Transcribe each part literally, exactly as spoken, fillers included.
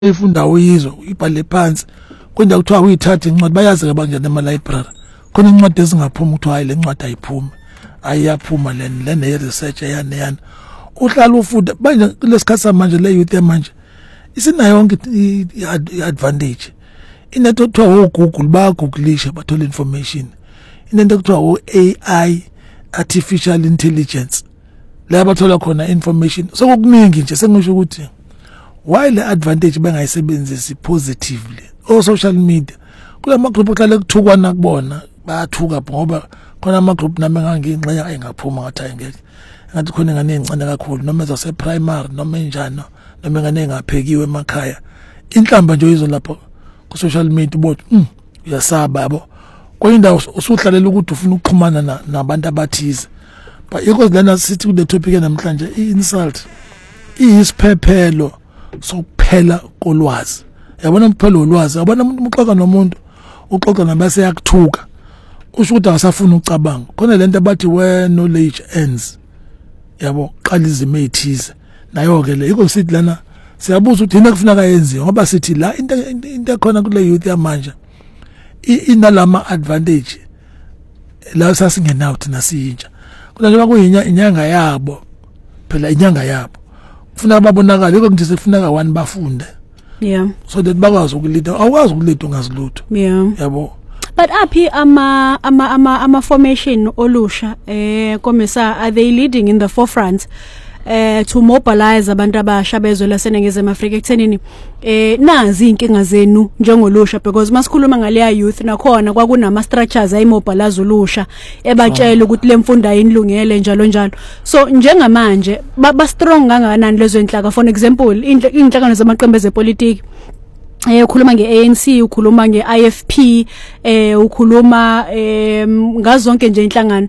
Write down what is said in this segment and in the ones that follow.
efunda uyizwa ibhale phansi kwenda kuthiwa uyithatha incwadi bayazi ke bangena ema library khona incwadi ezingaphuma ukuthi hayi le ncwadi ayiphuma ayiyaphuma leni lene ye research yana yana uhlala ufunda manje kulesikhathi samanje le youth yamanje isina yonke i-advantage inento kuthiwa Google ba googlisha bathola information inento kuthiwa A I artificial intelligence la bathola khona information so kukuningi nje sengisho ukuthi why le advantage bengayisebenzisi positively o social media kulama group ohlale kuthukwana kubona bayathuka ngoba khona ama group nami ngangingxenya ayingaphuma ngathi ayingeke ngathi khona ingane encane kakhulu noma ezase primary noma enjani noma ingane engaphekiwe emakhaya inhlamba nje izo lapho ku social media bot mm uyasaba yabo kwindawo usuhlalela ukuthi ufuna ukuxhumana nabantu abathize but because lana sithi kule topic namhlanje i-insult iyisiphephelo sokuphela kolwazi yabona umphelo olwazi yabona umuntu uxoxa nomuntu uxoxa nabase yakuthuka usho ukuthi akasafuna ucabanga khona lento abathi where knowledge ends yabo qala izimo ezithize nayo ke le yiko sithi lana siyabuza ukuthi yini kufuneka yenziwe ngoba sithi la into into khona kule youth yamanje inalama advantage la sasingenawo thina siyintsha kuna njengoba kuyinya inyanga yabo phela inyanga yabo kufuneka babonakala yiko ngithi sekufuneka one bafunde yeah so that bakwazi ukulida awukwazi ukulida ungazilutho yeah yabo but aphi ama ama ama, ama formation olusha eh komisa are they leading in the forefront eh to mobilize abantu abasha bezwe laseNingizimu Afrika ekuthenini eh nazi inkinga zenu njengolusha because masikhuluma ngale youth nakhona kwakunama structures ayimobilize ulusha ebatshela ukuthi lemfundo ayinilungele njalo njalo so njengamanje ba strong kangakanani lezo inhlaka for example inhlangano zamaqembu ezepolitiki eh ukhuluma nge-A N C ukhuluma nge-I F P eh ukhuluma eh ngazonke nje inhlangano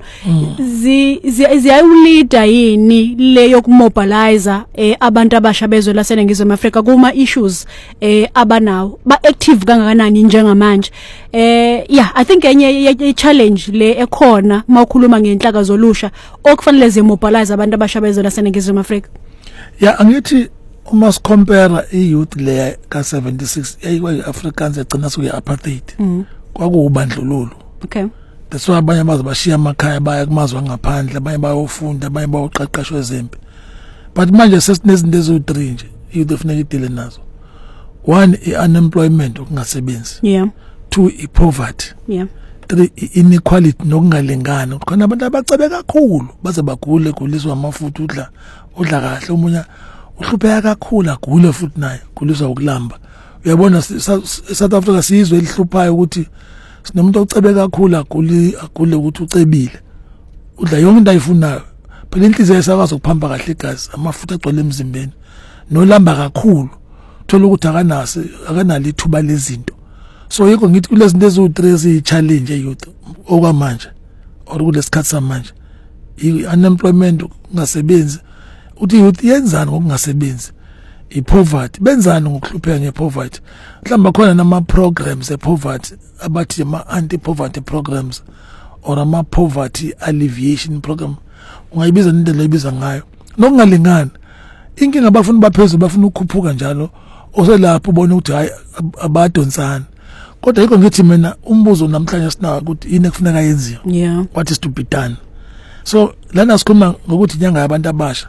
ziyayulida yini le yokumobilize eh abantu abasha bezwe laseNingizimu Afrika kuma issues eh abanawo ba active kangakanani njengamanje eh yeah I think enye challenge le ekhona mawukhuluma ngenhlaka zolusha okufanele zimobilize abantu abasha bezwe laseNingizimu Afrika yeah angithi uma scompare i-youth le ka seventy-six yayiwa Africans egcina suke apartheid kwakubandlululo okay that's why abanye bazo bashiya emakhaya baya kumazwe angaphandle abanye bayofunda abanye bayoqeqeshwa ezempi but manje sesinezinto ezo-three nje youth efuneka idile nazo one i-unemployment ukungasebenzi yeah two i-poverty yeah three inequality nokungalingani khona abantu abacebe kakhulu baze bagule guliswa amafutha udla udla kahle umunye uhlupheka kakhulu agule futhi naye kuliswa ukulamba uyabona South Africa sizwe elihluphayo ukuthi sinomuntu ocebe kakhulu aguli agule ukuthi ucebile udla yonke into ayifunayo phela inhliziyo yesakwazi ukuphamba kahle igazi amafutha agcwele emzimbeni nolamba kakhulu thola ukuthi akanase akanalo ithuba lezinto so yiko ngithi kulezinto ezo-three eziyi-challenge youth okwamanje or kulesikhathi samanje i-unemployment ungasebenzi uthi youth yenzani ngokungasebenzi i-poverty benzani ngokuhlupheka nge-poverty mhlawumbe khona nama programs e-poverty abathi ama anti-poverty programs or ama poverty alleviation program ungayibiza into leyibiza ngayo nokungalingani inkinga abafuna baphezulu bafuna ukukhuphuka njalo oselapho ubona ukuthi hayi abadonsana kodwa yiko ngithi mina umbuzo namhlanje sinawo ukuthi yini ekufuneka yenziwe yeah what is to be done so lana sikhuluma ngokuthi inyanga yabantu abasha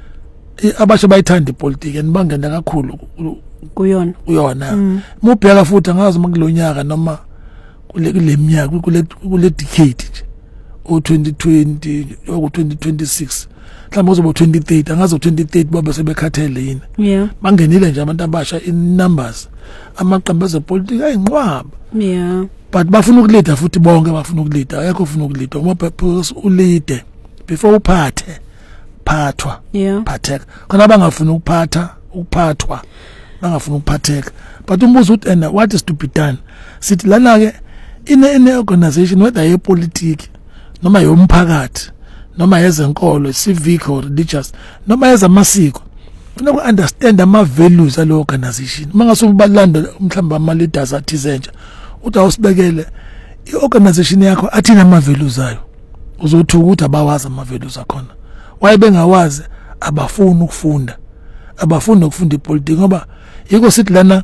abasha bayithanda ipolitiki andibangena kakhulu kuyona uyona mubheka futhi angazi makulonyaka noma kule kuleminyaka kule kule decade nje o twenty twenty oku twenty twenty-six mhlawumbe uzoba twenty thirty angazi twenty thirty babe sebekhathele yini yeah bangenile nje abantu abasha in numbers amaqembu ezepolitiki ayinqwaba yeah but bafuna ukulida futhi bonke bafuna ukulida ayekho ufuna ukulida ngoba purpose ulide before uphathe phathwa yeah phatheka khona bangafuna ukuphatha ukuphathwa bangafuna ukuphatheka but umbuzo uthi and what is to be done sithi lana ke in a organization whether ye politics noma yomphakathi noma yezenkolo civic or religious noma yezamasiko funeka uunderstand ama values alo organization mangase ubalanda mhlamba ama leaders athize nje uthi awusibekele iorganization yakho athina ama values ayo uzothuka ukuthi abawazi ama values akhona waye bengawazi abafuni ukufunda abafuni ukufunda ipolitiki ngoba yiko sithi lana